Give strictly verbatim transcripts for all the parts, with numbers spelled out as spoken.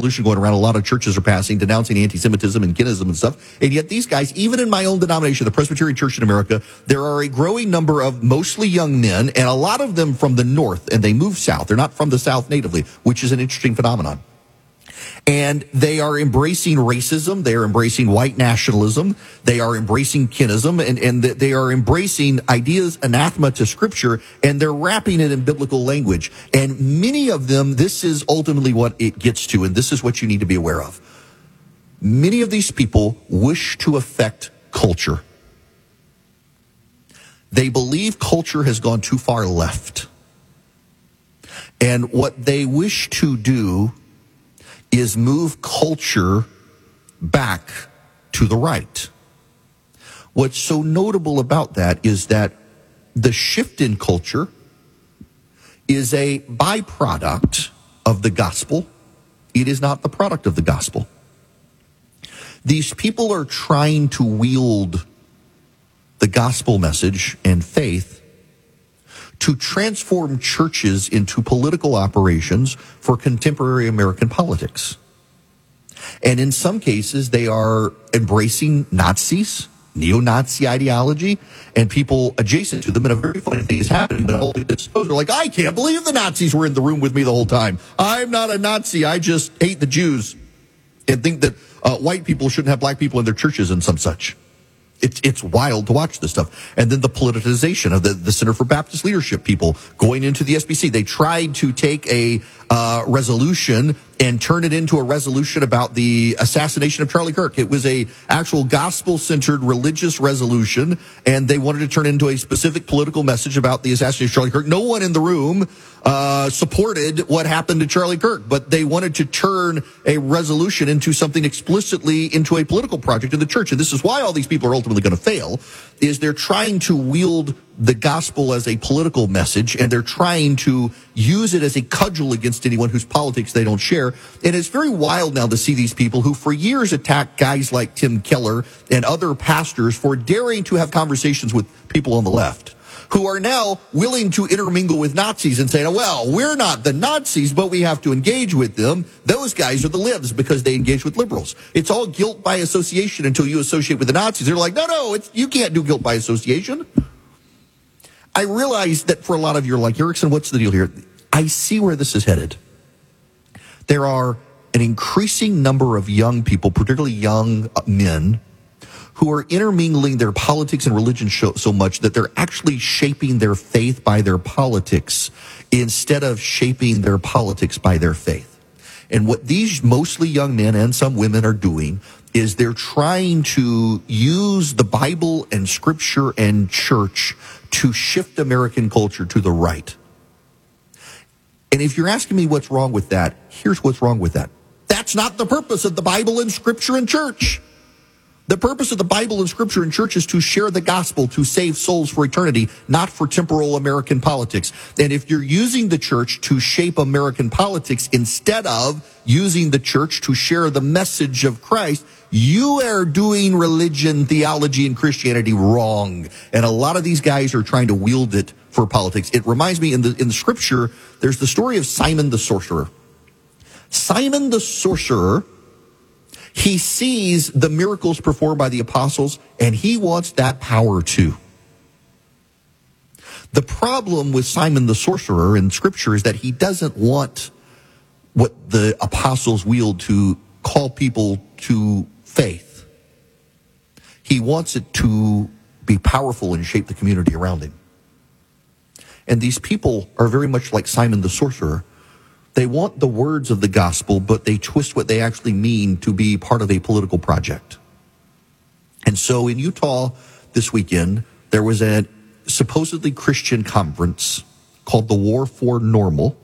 resolution going around. A lot of churches are passing, denouncing anti-Semitism and kinism and stuff. And yet these guys, even in my own denomination, the Presbyterian Church in America, there are a growing number of mostly young men, and a lot of them from the north, and they move south. They're not from the south natively, which is an interesting phenomenon. And they are embracing racism. They are embracing white nationalism. They are embracing kinism, and, and they are embracing ideas anathema to Scripture, and they're wrapping it in biblical language. And many of them, this is ultimately what it gets to, and this is what you need to be aware of. Many of these people wish to affect culture. They believe culture has gone too far left. And what they wish to do is move culture back to the right. What's so notable about that is that the shift in culture is a byproduct of the gospel. It is not the product of the gospel. These people are trying to wield the gospel message and faith to transform churches into political operations for contemporary American politics. And in some cases, they are embracing Nazis, neo-Nazi ideology, and people adjacent to them. And a very funny thing is happening. But all these are like, I can't believe the Nazis were in the room with me the whole time. I'm not a Nazi. I just hate the Jews and think that uh, white people shouldn't have black people in their churches and some such. It's it's wild to watch this stuff. And then the politicization of the, the Center for Baptist Leadership people going into the S B C. They tried to take a uh, resolution and turn it into a resolution about the assassination of Charlie Kirk. It was a actual gospel-centered religious resolution, and they wanted to turn it into a specific political message about the assassination of Charlie Kirk. No one in the room uh, supported what happened to Charlie Kirk, but they wanted to turn a resolution into something explicitly into a political project in the church. And this is why all these people are ultimately going to fail, is they're trying to wield the gospel as a political message, and they're trying to use it as a cudgel against anyone whose politics they don't share. And it's very wild now to see these people who for years attacked guys like Tim Keller and other pastors for daring to have conversations with people on the left, who are now willing to intermingle with Nazis and saying, well, we're not the Nazis, but we have to engage with them. Those guys are the libs because they engage with liberals. It's all guilt by association until you associate with the Nazis. They're like, no, no, it's, you can't do guilt by association. I realize that for a lot of you, are like, Erickson, what's the deal here? I see where this is headed. There are an increasing number of young people, particularly young men, who are intermingling their politics and religion so much that they're actually shaping their faith by their politics instead of shaping their politics by their faith. And what these mostly young men and some women are doing is they're trying to use the Bible and Scripture and church to shift American culture to the right. And if you're asking me what's wrong with that, here's what's wrong with that. That's not the purpose of the Bible and Scripture and church. The purpose of the Bible and Scripture and church is to share the gospel, to save souls for eternity, not for temporal American politics. And if you're using the church to shape American politics instead of using the church to share the message of Christ, you are doing religion, theology, and Christianity wrong. And a lot of these guys are trying to wield it for politics. It reminds me, in the in the Scripture, there's the story of Simon the sorcerer. Simon the sorcerer, he sees the miracles performed by the apostles, and he wants that power too. The problem with Simon the sorcerer in Scripture is that he doesn't want what the apostles wield to call people to faith. He wants it to be powerful and shape the community around him. And these people are very much like Simon the sorcerer. They want the words of the gospel, but they twist what they actually mean to be part of a political project. And so in Utah this weekend, there was a supposedly Christian conference called the War for Normal.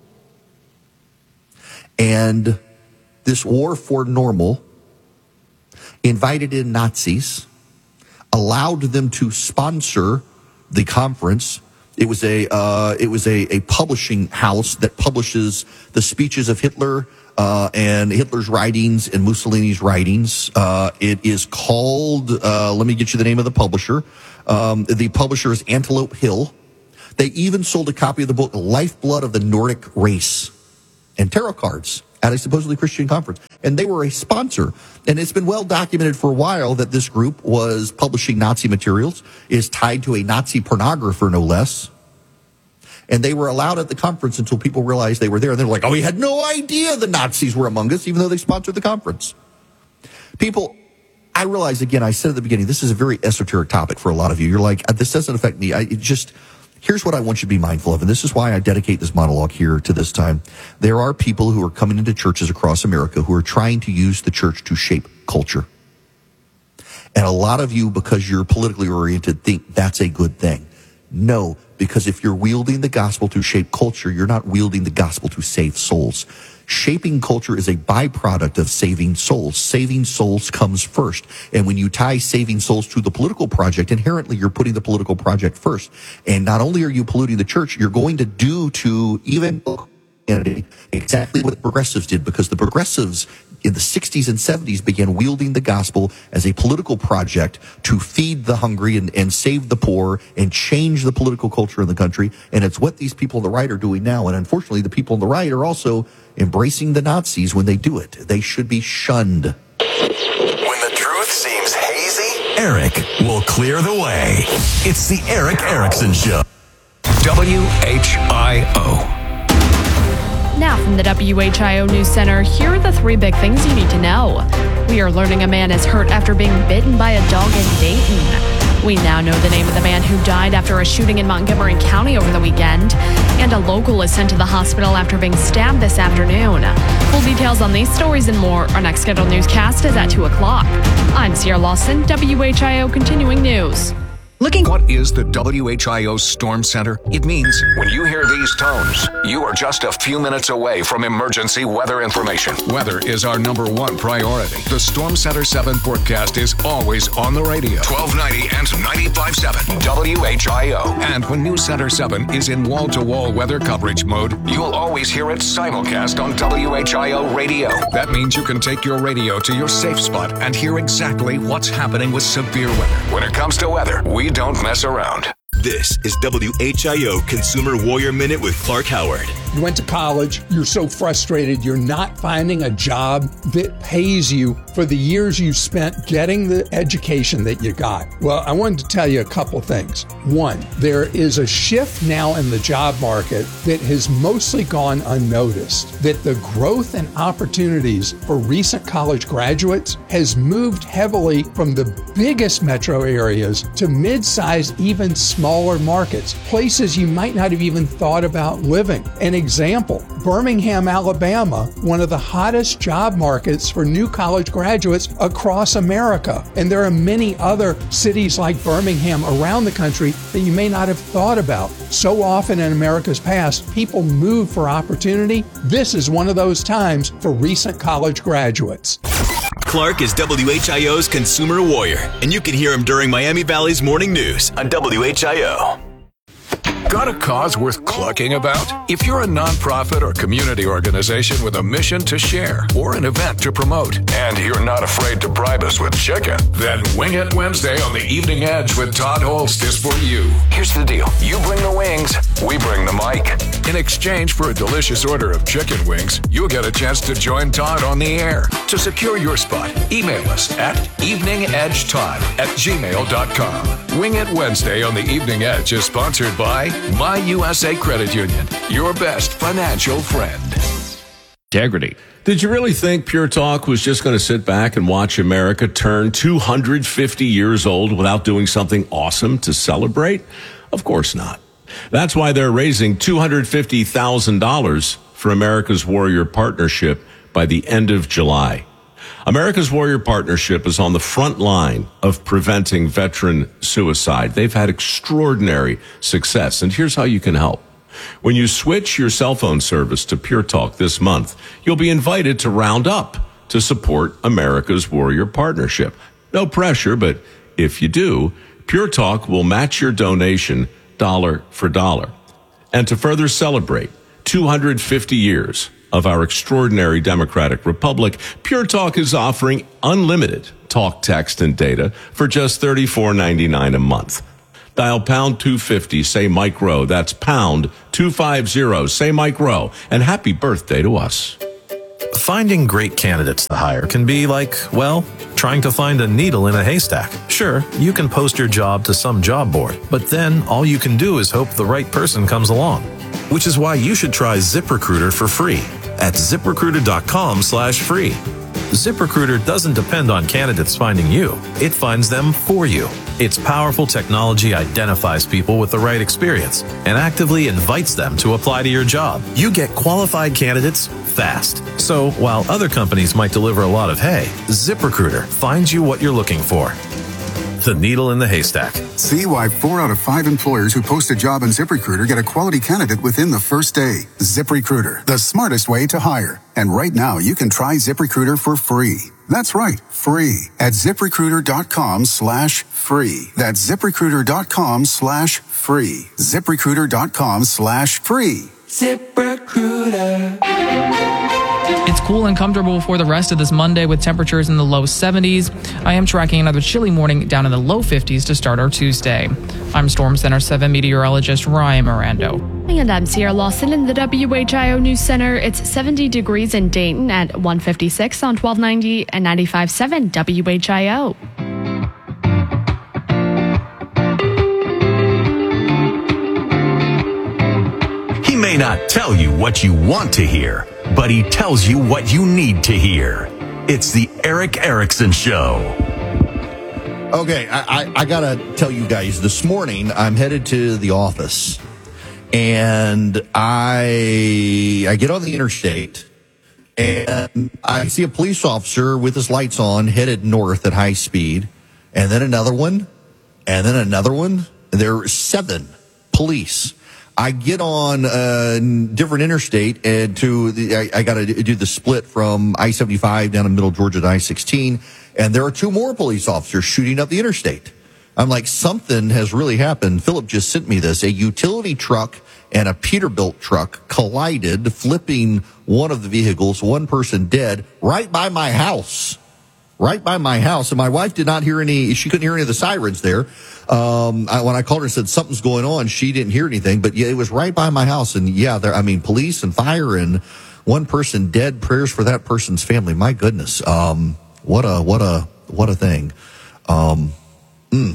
And this War for Normal invited in Nazis, allowed them to sponsor the conference. It was a uh, it was a, a publishing house that publishes the speeches of Hitler uh, and Hitler's writings and Mussolini's writings. Uh, it is called, uh, let me get you the name of the publisher. Um, the publisher is Antelope Hill. They even sold a copy of the book Lifeblood of the Nordic Race and tarot cards at a supposedly Christian conference. And they were a sponsor. And it's been well documented for a while that this group was publishing Nazi materials, is tied to a Nazi pornographer, no less. And they were allowed at the conference until people realized they were there. And they're like, oh, we had no idea the Nazis were among us, even though they sponsored the conference. People, I realize, again, I said at the beginning, this is a very esoteric topic for a lot of you. You're like, this doesn't affect me. I it just, here's what I want you to be mindful of. And this is why I dedicate this monologue here to this time. There are people who are coming into churches across America who are trying to use the church to shape culture. And a lot of you, because you're politically oriented, think that's a good thing. No, because if you're wielding the gospel to shape culture, you're not wielding the gospel to save souls. Shaping culture is a byproduct of saving souls. Saving souls comes first. And when you tie saving souls to the political project, inherently you're putting the political project first. And not only are you polluting the church, you're going to do to even exactly what the progressives did, because the progressives in the sixties and seventies began wielding the gospel as a political project to feed the hungry and, and save the poor and change the political culture in the country. And it's what these people on the right are doing now. And unfortunately, the people on the right are also embracing the Nazis when they do it. They should be shunned. When the truth seems hazy, Eric will clear the way. It's the Eric Erickson Show. W H I O. Now from the W H I O News Center, here are the three big things you need to know. We are learning a man is hurt after being bitten by a dog in Dayton. We now know the name of the man who died after a shooting in Montgomery County over the weekend. And a local is sent to the hospital after being stabbed this afternoon. Full details on these stories and more. Our next scheduled newscast is at two o'clock. I'm Sierra Lawson, W H I O Continuing News. Looking. What is the W H I O Storm Center? It means when you hear these tones, you are just a few minutes away from emergency weather information. Weather is our number one priority. The Storm Center seven forecast is always on the radio. twelve ninety and ninety-five point seven W H I O. And when News Center seven is in wall-to-wall weather coverage mode, you'll always hear it simulcast on W H I O radio. That means you can take your radio to your safe spot and hear exactly what's happening with severe weather. When it comes to weather, we don't mess around. This is W H I O Consumer Warrior Minute with Clark Howard. You went to college, you're so frustrated, you're not finding a job that pays you for the years you spent getting the education that you got. Well, I wanted to tell you a couple things. One, there is a shift now in the job market that has mostly gone unnoticed, that the growth and opportunities for recent college graduates has moved heavily from the biggest metro areas to mid-sized, even smaller markets, places you might not have even thought about living. An example, Birmingham, Alabama, one of the hottest job markets for new college graduates across America. And there are many other cities like Birmingham around the country that you may not have thought about. So often in America's past, people move for opportunity. This is one of those times for recent college graduates. Clark is W H I O's Consumer Warrior, and you can hear him during Miami Valley's Morning News on W H I O. Got a cause worth clucking about? If you're a nonprofit or community organization with a mission to share or an event to promote, and you're not afraid to bribe us with chicken, then Wing It Wednesday on the Evening Edge with Todd Holst is for you. Here's the deal. You bring the wings, we bring the mic. In exchange for a delicious order of chicken wings, you'll get a chance to join Todd on the air. To secure your spot, email us at eveningedgetodd at gmail dot com. Wing It Wednesday on the Evening Edge is sponsored by My U S A Credit Union, your best financial friend. Integrity. Did you really think Pure Talk was just going to sit back and watch America turn two hundred fifty years old without doing something awesome to celebrate? Of course not. That's why they're raising two hundred fifty thousand dollars for America's Warrior Partnership by the end of July. America's Warrior Partnership is on the front line of preventing veteran suicide. They've had extraordinary success, and here's how you can help. When you switch your cell phone service to Pure Talk this month, you'll be invited to round up to support America's Warrior Partnership. No pressure, but if you do, Pure Talk will match your donation dollar for dollar. And to further celebrate two hundred fifty years of our extraordinary democratic republic, Pure Talk is offering unlimited talk, text, and data for just thirty-four ninety-nine a month. Dial pound two fifty, say Mike Rowe. That's pound two fifty, say Mike Rowe. And happy birthday to us. Finding great candidates to hire can be like, well, trying to find a needle in a haystack. Sure, you can post your job to some job board, but then all you can do is hope the right person comes along. Which is why you should try ZipRecruiter for free at ZipRecruiter.com slash free. ZipRecruiter doesn't depend on candidates finding you. It finds them for you. Its powerful technology identifies people with the right experience and actively invites them to apply to your job. You get qualified candidates fast. So while other companies might deliver a lot of hay, ZipRecruiter finds you what you're looking for. The needle in the haystack. See why four out of five employers who post a job on ZipRecruiter get a quality candidate within the first day. ZipRecruiter, the smartest way to hire. And right now, you can try ZipRecruiter for free. That's right, free at ZipRecruiter.com slash free. That's ZipRecruiter.com slash free. ZipRecruiter.com slash free. ZipRecruiter. It's cool and comfortable for the rest of this Monday with temperatures in the low seventies. I am tracking another chilly morning down in the low fifties to start our Tuesday. I'm Storm Center seven meteorologist Ryan Mirando. And I'm Sierra Lawson in the W H I O News Center. It's seventy degrees in Dayton at one fifty-six on twelve ninety and ninety-five point seven W H I O. He may not tell you what you want to hear, but he tells you what you need to hear. It's the Erick Erickson Show. Okay, I, I, I got to tell you guys, this morning I'm headed to the office, and I I get on the interstate, and I see a police officer with his lights on headed north at high speed, and then another one, and then another one. There are seven police. I get on a different interstate and to the, I, I got to do the split from I seventy-five down in Middle Georgia to I sixteen, and there are two more police officers shooting up the interstate. I'm like, something has really happened. Philip just sent me this. A utility truck and a Peterbilt truck collided, flipping one of the vehicles, one person dead, right by my house. Right by my house. And my wife did not hear any, she couldn't hear any of the sirens there. Um, I, when I called her and said something's going on, she didn't hear anything. But yeah, it was right by my house. And yeah, there, I mean, police and fire and one person dead. Prayers for that person's family. My goodness. Um, what a, what a, what a thing. Um, mm,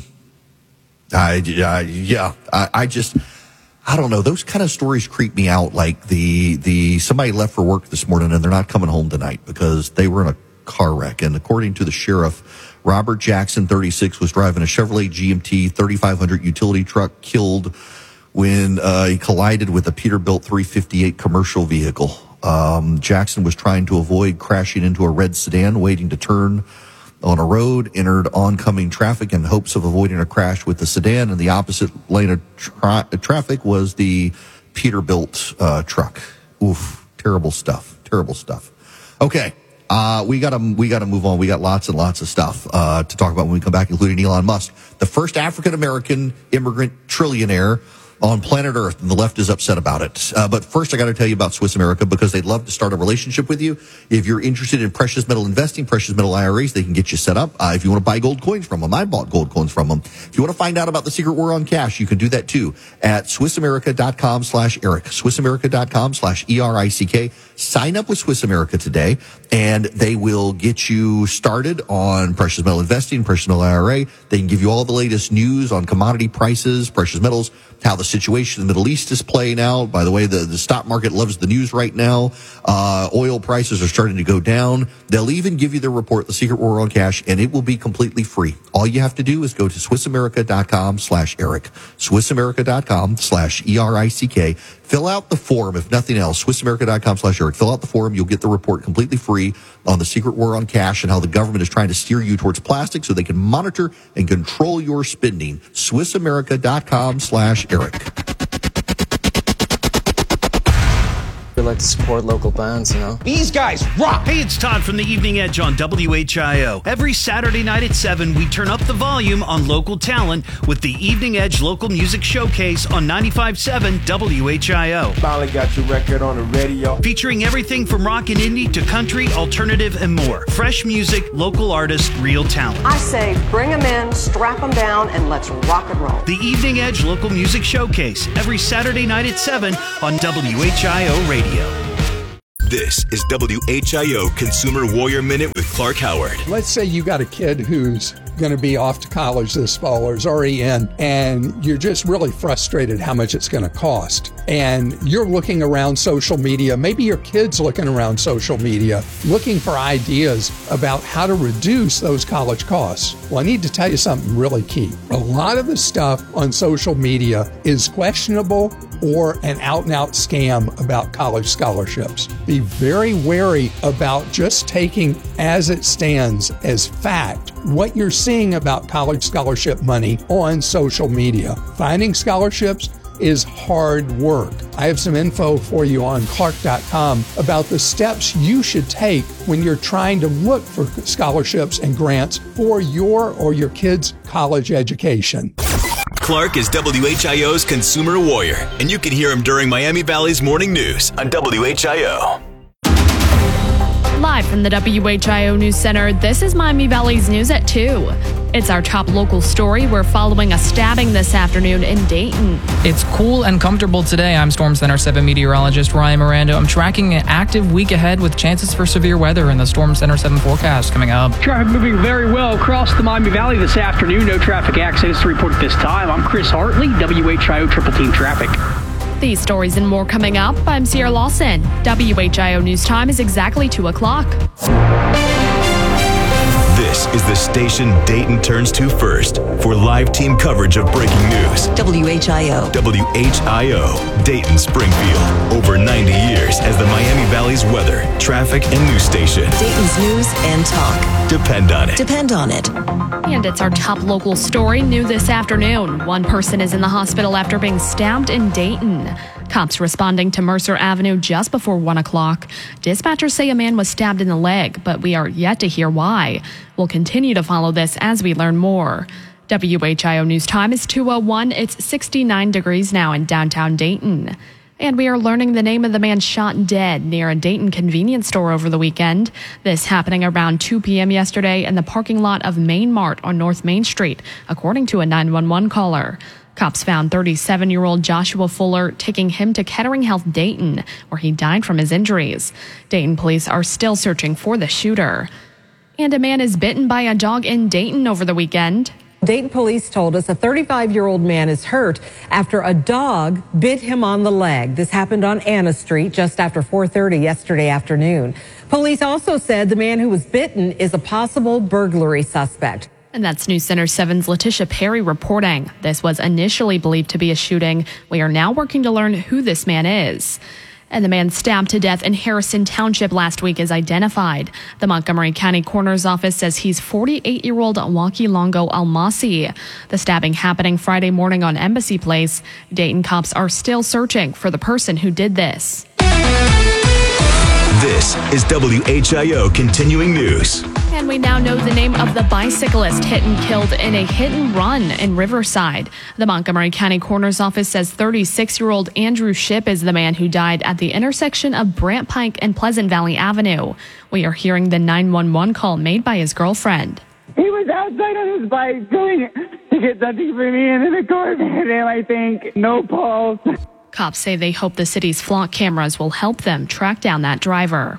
I, I, yeah, I, I just, I don't know. Those kind of stories creep me out. Like the, the, somebody left for work this morning and they're not coming home tonight because they were in a car wreck. And according to the sheriff, Robert Jackson, thirty-six, was driving a Chevrolet G M T thirty-five hundred utility truck, killed when uh, he collided with a Peterbilt three fifty-eight commercial vehicle. Um, Jackson was trying to avoid crashing into a red sedan, waiting to turn on a road, entered oncoming traffic in hopes of avoiding a crash with the sedan. And the opposite lane of tra- traffic was the Peterbilt uh, truck. Oof, terrible stuff, terrible stuff. Okay. Uh, we gotta, we gotta move on. We got lots and lots of stuff, uh, to talk about when we come back, including Elon Musk, the first African-American immigrant trillionaire on planet Earth, and the left is upset about it. Uh, but first, I got to tell you about Swiss America because they'd love to start a relationship with you. If you're interested in precious metal investing, precious metal I R As, they can get you set up. Uh, if you want to buy gold coins from them, I bought gold coins from them. If you want to find out about the secret war on cash, you can do that too at SwissAmerica.com slash Eric. SwissAmerica.com slash E R I C K. Sign up with Swiss America today, and they will get you started on precious metal investing, precious metal I R A. They can give you all the latest news on commodity prices, precious metals, how the situation in the Middle East is playing out. By the way, the, the stock market loves the news right now. Uh, oil prices are starting to go down. They'll even give you the report, The Secret War on Cash, and it will be completely free. All you have to do is go to SwissAmerica.com slash Eric. SwissAmerica.com slash E R I C K. Fill out the form, if nothing else, SwissAmerica.com slash Eric. Fill out the form. You'll get the report completely free on the secret war on cash and how the government is trying to steer you towards plastic so they can monitor and control your spending. SwissAmerica.com slash Eric. We like to support local bands, you know? These guys rock! Hey, it's Todd from the Evening Edge on W H I O. Every Saturday night at seven, we turn up the volume on local talent with the Evening Edge Local Music Showcase on ninety-five point seven W H I O. Finally got your record on the radio. Featuring everything from rock and indie to country, alternative, and more. Fresh music, local artists, real talent. I say bring them in, strap them down, and let's rock and roll. The Evening Edge Local Music Showcase, every Saturday night at seven on W H I O Radio. This is W H I O Consumer Warrior Minute with Clark Howard. Let's say you got a kid who's going to be off to college this fall or is already in, and you're just really frustrated how much it's going to cost. And you're looking around social media, maybe your kid's looking around social media, looking for ideas about how to reduce those college costs. Well, I need to tell you something really key. A lot of the stuff on social media is questionable or an out-and-out scam about college scholarships. Be very wary about just taking as it stands as fact what you're seeing about college scholarship money on social media. Finding scholarships is hard work. I have some info for you on Clark dot com about the steps you should take when you're trying to look for scholarships and grants for your or your kid's college education. Clark is W H I O's Consumer Warrior, and you can hear him during Miami Valley's Morning News on W H I O. Live from the W H I O News Center, this is Miami Valley's News at two. It's our top local story. We're following a stabbing this afternoon in Dayton. It's cool and comfortable today. I'm Storm Center seven meteorologist Ryan Miranda. I'm tracking an active week ahead with chances for severe weather in the Storm Center seven forecast coming up. Traffic moving very well across the Miami Valley this afternoon. No traffic accidents to report at this time. I'm Chris Hartley, W H I O Triple Team Traffic. These stories and more coming up. I'm Sierra Lawson. W H I O News Time is exactly two o'clock. This is the station Dayton turns to first for live team coverage of breaking news. W H I O. W H I O, Dayton Springfield. Over ninety years as the Miami Valley's weather, traffic, and news station. Dayton's news and talk. Depend on it. Depend on it. And it's our top local story new this afternoon. One person is in the hospital after being stabbed in Dayton. Cops responding to Mercer Avenue just before one o'clock. Dispatchers say a man was stabbed in the leg, but we are yet to hear why. We'll continue to follow this as we learn more. W H I O News Time is two oh one. It's sixty-nine degrees now in downtown Dayton. And we are learning the name of the man shot dead near a Dayton convenience store over the weekend. This happening around two p.m. yesterday in the parking lot of Main Mart on North Main Street, according to a nine one one caller. Cops found thirty-seven-year-old Joshua Fuller, taking him to Kettering Health Dayton, where he died from his injuries. Dayton police are still searching for the shooter. And a man is bitten by a dog in Dayton over the weekend. Dayton police told us a thirty-five-year-old man is hurt after a dog bit him on the leg. This happened on Anna Street just after four thirty yesterday afternoon. Police also said the man who was bitten is a possible burglary suspect. And that's News Center seven's Letitia Perry reporting. This was initially believed to be a shooting. We are now working to learn who this man is. And the man stabbed to death in Harrison Township last week is identified. The Montgomery County Coroner's Office says he's forty-eight-year-old Wakilongo Almasi. The stabbing happening Friday morning on Embassy Place. Dayton cops are still searching for the person who did this. This is W H I O Continuing News. And we now know the name of the bicyclist hit and killed in a hit and run in Riverside. The Montgomery County Coroner's Office says thirty-six-year-old Andrew Shipp is the man who died at the intersection of Brant Pike and Pleasant Valley Avenue. We are hearing the nine one one call made by his girlfriend. He was outside on his bike going to get something for me, and in the car hit him, I think. No pulse. Cops say they hope the city's flock cameras will help them track down that driver.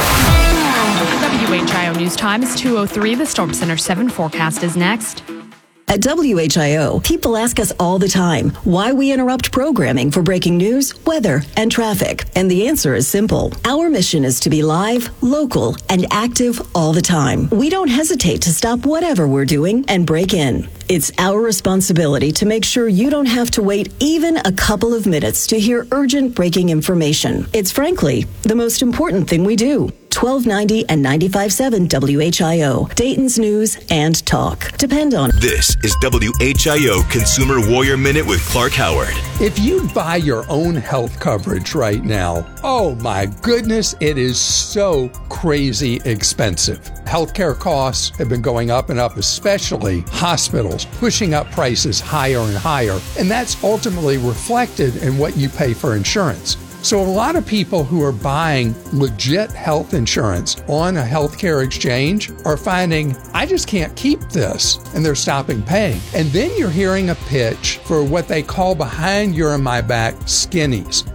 W H I O News Time is two oh three. The Storm Center seven forecast is next. At W H I O, people ask us all the time why we interrupt programming for breaking news, weather, and traffic. And the answer is simple. Our mission is to be live, local, and active all the time. We don't hesitate to stop whatever we're doing and break in. It's our responsibility to make sure you don't have to wait even a couple of minutes to hear urgent breaking information. It's frankly the most important thing we do. twelve ninety and ninety-five point seven W H I O, Dayton's news and talk. Depend on it. This is W H I O Consumer Warrior Minute with Clark Howard. If you buy your own health coverage right now, oh my goodness, it is so crazy expensive. Healthcare costs have been going up and up, especially hospitals, pushing up prices higher and higher. And that's ultimately reflected in what you pay for insurance. So a lot of people who are buying legit health insurance on a healthcare exchange are finding, I just can't keep this, and they're stopping paying. And then you're hearing a pitch for what they call behind your and my back skinnies.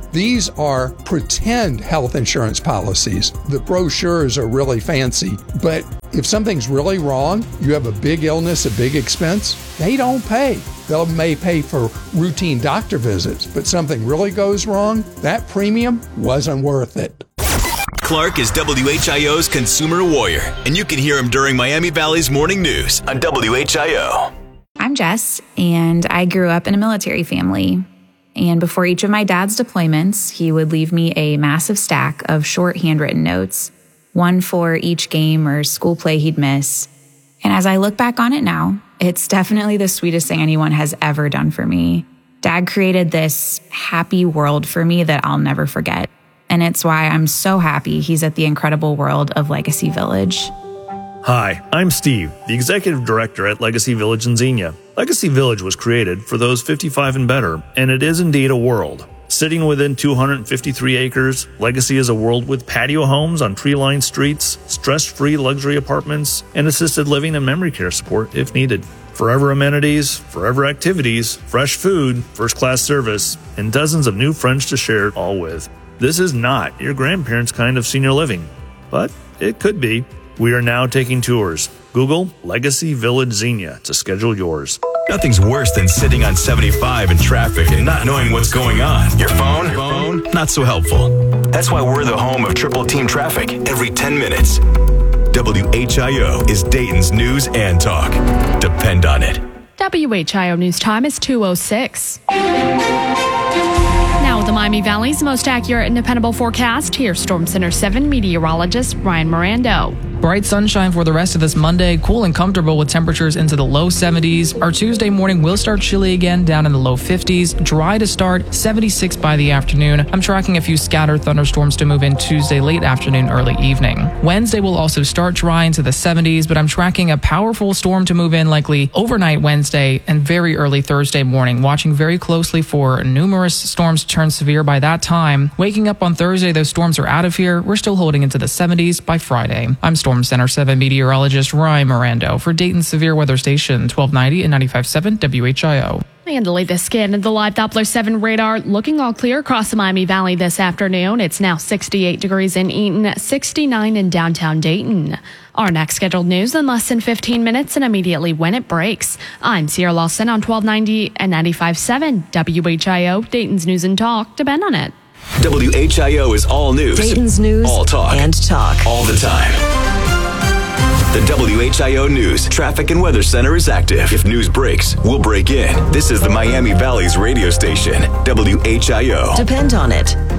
These are pretend health insurance policies. The brochures are really fancy, but if something's really wrong, you have a big illness, a big expense, they don't pay. They may pay for routine doctor visits, but something really goes wrong, that premium wasn't worth it. Clark is W H I O's consumer warrior, and you can hear him during Miami Valley's morning news on W H I O. I'm Jess, and I grew up in a military family. And before each of my dad's deployments, he would leave me a massive stack of short handwritten notes, one for each game or school play he'd miss. And as I look back on it now, it's definitely the sweetest thing anyone has ever done for me. Dad created this happy world for me that I'll never forget. And it's why I'm so happy he's at the incredible world of Legacy Village. Hi, I'm Steve, the Executive Director at Legacy Village in Xenia. Legacy Village was created for those fifty-five and better, and it is indeed a world. Sitting within two hundred fifty-three acres, Legacy is a world with patio homes on tree-lined streets, stress-free luxury apartments, and assisted living and memory care support if needed. Forever amenities, forever activities, fresh food, first-class service, and dozens of new friends to share it all with. This is not your grandparents' kind of senior living, but it could be. We are now taking tours. Google Legacy Village Xenia to schedule yours. Nothing's worse than sitting on seventy-five in traffic and not knowing what's going on. Your phone? Phone? Not so helpful. That's why we're the home of Triple Team Traffic every ten minutes. W H I O is Dayton's news and talk. Depend on it. W H I O news time is two oh six. Now with the Miami Valley's most accurate and dependable forecast, here's Storm Center seven meteorologist Ryan Mirando. Bright sunshine for the rest of this Monday, cool and comfortable with temperatures into the low seventies. Our Tuesday morning will start chilly again, down in the low fifties. Dry to start, seventy-six by the afternoon. I'm tracking a few scattered thunderstorms to move in Tuesday late afternoon, early evening. Wednesday will also start dry into the seventies, but I'm tracking a powerful storm to move in likely overnight Wednesday and very early Thursday morning. Watching very closely for numerous storms to turn severe by that time. Waking up on Thursday, those storms are out of here. We're still holding into the seventies by Friday. I'm Storm Center seven meteorologist Ryan Mirando for Dayton Severe Weather Station twelve ninety and ninety-five point seven W H I O. And the latest scan of the live Doppler seven radar looking all clear across the Miami Valley this afternoon. It's now sixty-eight degrees in Eaton, sixty-nine in downtown Dayton. Our next scheduled news in less than fifteen minutes and immediately when it breaks. I'm Sierra Lawson on twelve ninety and ninety-five point seven W H I O, Dayton's News and Talk. Depend on it. W H I O is all news. Dayton's news all talk. and talk. All the time. The W H I O News Traffic and Weather Center is active. If news breaks, we'll break in. This is the Miami Valley's radio station, W H I O. Depend on it.